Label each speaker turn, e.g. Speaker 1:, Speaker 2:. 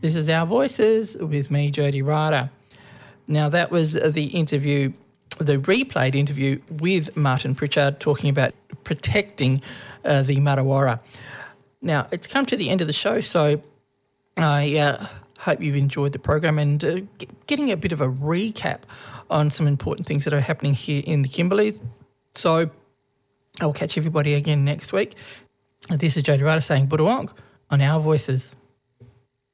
Speaker 1: This is Our Voices with me, Jody Ryder. Now, that was the interview, the replayed interview with Martin Pritchard talking about protecting the Marawarra. Now, it's come to the end of the show, so I hope you've enjoyed the program and getting a bit of a recap on some important things that are happening here in the Kimberleys. So I'll catch everybody again next week. This is Jody Ryder saying Budawong on Our Voices.